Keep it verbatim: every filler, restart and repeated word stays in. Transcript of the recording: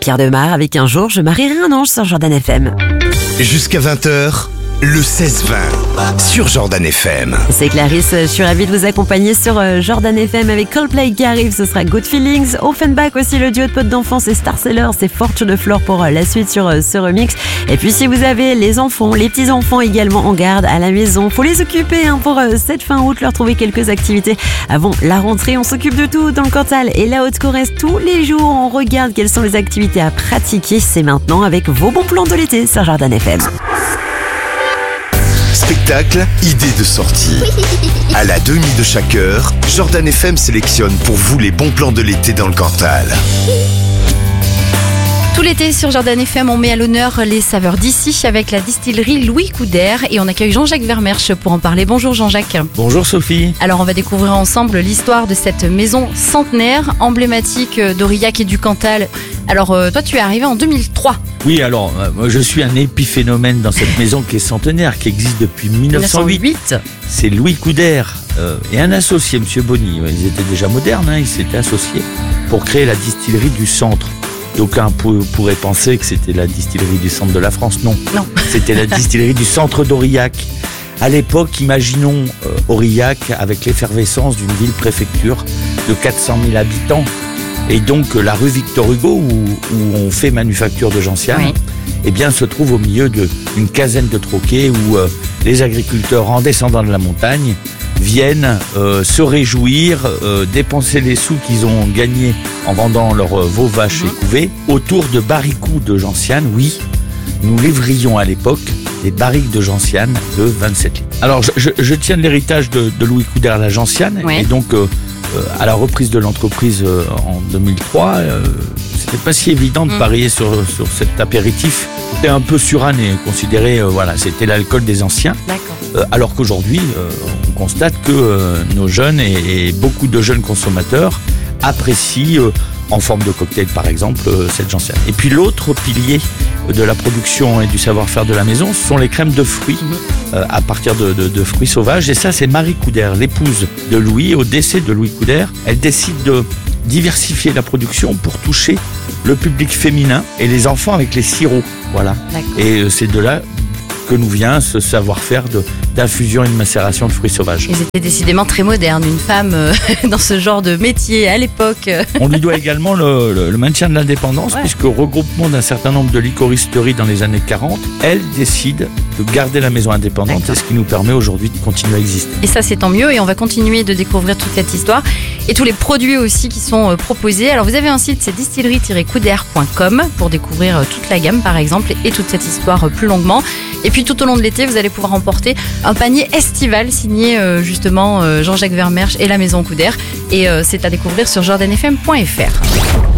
Pierre Demar avec Un jour, je marierai un ange sur Jordan F M. Jusqu'à vingt heures, le seize vingt sur Jordan F M. C'est Clarisse, je suis ravie de vous accompagner sur Jordan F M avec Coldplay qui arrive, ce sera Good Feelings, Offenbach aussi, le duo de potes d'enfance, et Star Seller, c'est Fortune Flore pour la suite sur ce remix. Et puis si vous avez les enfants, les petits-enfants également en garde à la maison, faut les occuper hein, pour cette fin août, leur trouver quelques activités avant la rentrée. On s'occupe de tout dans le Cantal et la Haute-Corrèze tous les jours, on regarde quelles sont les activités à pratiquer, c'est maintenant avec vos bons plans de l'été sur Jordan F M. Spectacle, idées de sortie. À la demi de chaque heure, Jordan F M sélectionne pour vous les bons plans de l'été dans le Cantal. Tout l'été sur Jordan F M, on met à l'honneur les saveurs d'ici avec la distillerie Louis Couder et on accueille Jean-Jacques Vermersch pour en parler. Bonjour Jean-Jacques. Bonjour Sophie. Alors on va découvrir ensemble l'histoire de cette maison centenaire, emblématique d'Aurillac et du Cantal. Alors euh, toi tu es arrivé en deux mille trois. Oui, alors euh, je suis un épiphénomène dans cette maison qui est centenaire, qui existe depuis mille neuf cent huit. C'est Louis Couder euh, et un associé, M. Bonny. Ils étaient déjà modernes, hein, ils s'étaient associés pour créer la distillerie du centre. D'aucuns pourraient penser que c'était la distillerie du centre de la France. Non, non. C'était la distillerie du centre d'Aurillac. À l'époque, imaginons euh, Aurillac avec l'effervescence d'une ville-préfecture de quatre cent mille habitants. Et donc, euh, la rue Victor Hugo, où, où on fait manufacture de gentiane, oui. eh bien, se trouve au milieu d'une quinzaine de troquets où euh, les agriculteurs, en descendant de la montagne, viennent euh, se réjouir, euh, dépenser les sous qu'ils ont gagnés en vendant leurs euh, veaux, vaches mmh. et couvées autour de barriques de gentiane. Oui, nous livrions à l'époque des barriques de gentiane de vingt-sept litres. Alors, je, je, je tiens de l'héritage de, de Louis Couder à la gentiane, oui. et donc euh, euh, à la reprise de l'entreprise euh, en deux mille trois, euh, c'était pas si évident de mmh. parier sur, sur cet apéritif. C'était un peu suranné, considéré, euh, voilà, c'était l'alcool des anciens. D'accord. Euh, alors qu'aujourd'hui, euh, on constate que euh, nos jeunes et, et beaucoup de jeunes consommateurs apprécient, euh, en forme de cocktail par exemple, euh, cette gentiane. Et puis l'autre pilier de la production et du savoir-faire de la maison, ce sont les crèmes de fruits, euh, à partir de, de, de fruits sauvages. Et ça, c'est Marie Couder, l'épouse de Louis. Au décès de Louis Couder, elle décide de diversifier la production pour toucher le public féminin et les enfants avec les sirops. Voilà. Et euh, c'est de là que nous vient ce savoir-faire de, d'infusion et de macération de fruits sauvages. Ils étaient décidément très modernes, une femme euh, dans ce genre de métier à l'époque. On lui doit également le, le, le maintien de l'indépendance, ouais. puisque regroupement d'un certain nombre de licoristeries dans les années quarante, elle décide de garder la maison indépendante, c'est ce qui nous permet aujourd'hui de continuer à exister. Et ça c'est tant mieux, et on va continuer de découvrir toute cette histoire et tous les produits aussi qui sont euh, proposés. Alors vous avez un site, c'est distillerie tiret couder point com pour découvrir euh, toute la gamme par exemple et toute cette histoire euh, plus longuement. Et puis tout au long de l'été, vous allez pouvoir emporter un panier estival signé euh, justement euh, Jean-Jacques Vermersch et la maison Couder. Et euh, c'est à découvrir sur jordan f m point f r.